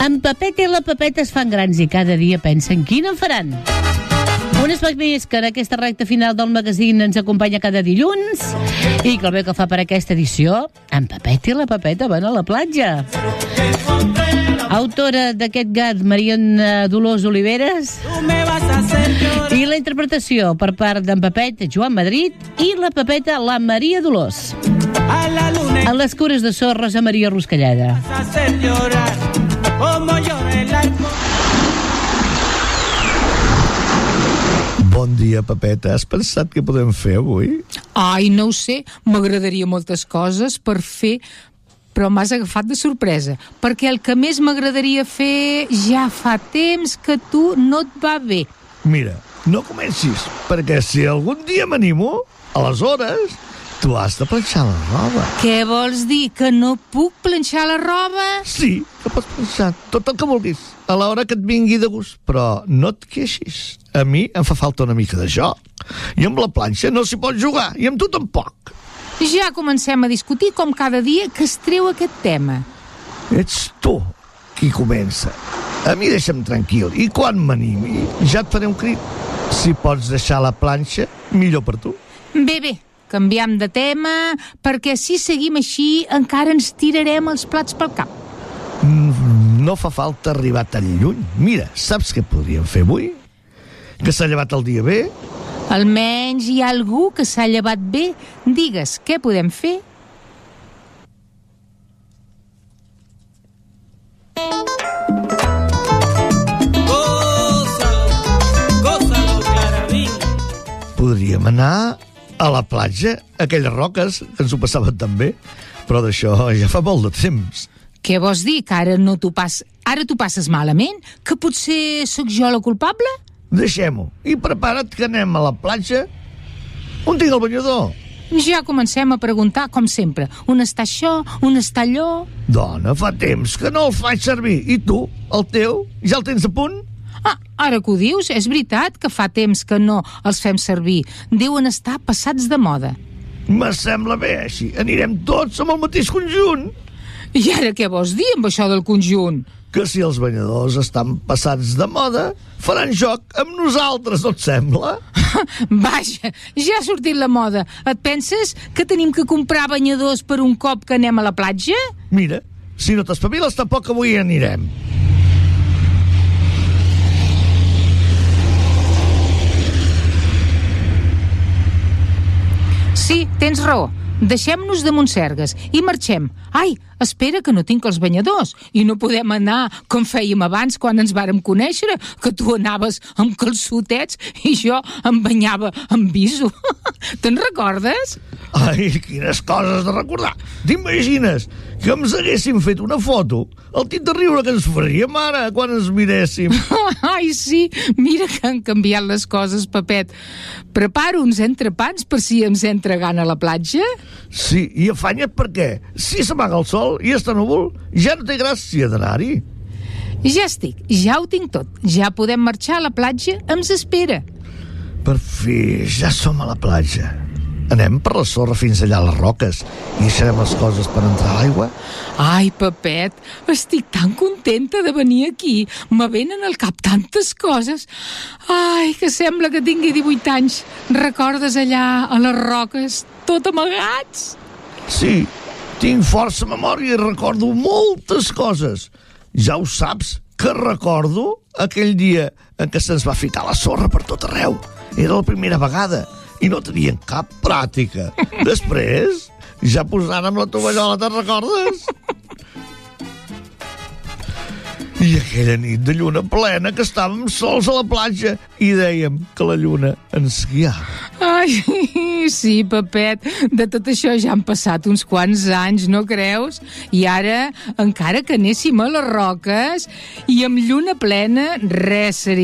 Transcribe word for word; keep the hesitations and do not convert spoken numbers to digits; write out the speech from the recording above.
En Pepet i la Pepeta es fan grans i cada dia pensen quina en faran. Un aspecte més que en aquesta recta final del magazín ens acompanya cada dilluns i que el bé que fa per aquesta edició, en Pepet i la Pepeta van a la platja. Autora d'aquest gat, Maria Dolors Oliveres, i la interpretació per part d'en Pepet, Joan Madrid, i la Pepeta, la Maria Dolors. A les cures de so, Rosa Maria Ruscalleda. Bon dia, Pepeta. Has pensat què podem fer avui? Ai, no ho sé. M'agradaria moltes coses per fer, però m'has agafat de sorpresa, perquè el que més m'agradaria fer ja fa temps que tu no et va bé. Mira, no comencis, perquè si algun dia m'animo, aleshores tu has de planxar la roba. Què vols dir, que no puc planxar la roba? Sí, que pots planxar tot el que vulguis, a l'hora que et vingui de gust, però no et queixis. A mi em fa falta una mica de joc, i amb la planxa no s'hi pot jugar, i amb tu tampoc. Ja comencem a discutir com cada dia que es treu aquest tema. Ets tu qui comença. A mi deixa'm tranquil, i quan m'animi ja et faré un crit. Si pots deixar la planxa, millor per tu. Bé, bé, canviem de tema, perquè si seguim així encara ens tirarem els plats pel cap. No fa falta arribar tan lluny. Mira, saps què podríem fer avui? Que s'ha llevat el dia bé? Almenys hi ha algú que s'ha llevat bé. Digues, què podem fer? Podríem anar a la platja, a aquelles roques que ens ho passaven tan bé, però d'això ja fa molt de temps. Què vols dir, que ara no t'ho pas... ara t'ho passes malament? Que potser sóc jo la culpable? Deixem-ho, i prepara't que anem a la platja. On tinc el banyador? Ja comencem a preguntar, com sempre. On està això? On està allò? Dona, fa temps que no el faig servir. I tu, el teu, ja el tens a punt? Ah, ara que ho dius, és veritat que fa temps que no els fem servir. Deuen estar passats de moda. Me sembla bé així. Anirem tots amb el mateix conjunt. I ara què vols dir amb això del conjunt? Que si els banyadors estan passats de moda, faran joc amb nosaltres, no et sembla? Vaja, ja ha sortit la moda. Et penses que tenim que comprar banyadors per un cop que anem a la platja? Mira, si no t'espaviles, tampoc avui anirem. Sí, tens raó. Deixem-nos de Montsergues i marxem. Ai, espera, que no tinc els banyadors i no podem anar com fèiem abans quan ens vàrem conèixer, que tu anaves amb calçotets i jo em banyava amb viso. Te'n recordes? Ai, quines coses de recordar. T'imagines que ens haguéssim fet una foto? El tit de riure que ens faríem ara quan ens miréssim. Ai, sí, mira que han canviat les coses, Pepet. Preparo uns entrepans per si ens entra gana a la platja. Sí, i afanya't perquè si s'amaga el sol i està núvol, ja no té gràcia d'anar-hi. Ja estic, ja ho tinc tot. Ja podem marxar a la platja, ens espera. Per fi, ja som a la platja. Anem per la sorra fins allà a les roques i deixarem les coses per entrar a l'aigua. Ai, Pepet, estic tan contenta de venir aquí. Me venen al cap tantes coses. Ai, que sembla que tingui divuit anys. Recordes allà a les roques, tot amagats? Sí, tinc força memòria i recordo moltes coses. Ja ho saps, que recordo aquell dia en què se'ns va ficar la sorra per tot arreu. Era la primera vegada i no tenien cap pràctica. Després, ja posàrem la tovallola, te'n recordes? I aquella nit de lluna plena que estàvem sols a la platja i dèiem que la lluna ens guiava. Ai, sí, Pepet, de tot això ja han passat uns quants anys, no creus? I ara, encara que anéssim a les roques i amb lluna plena, res seria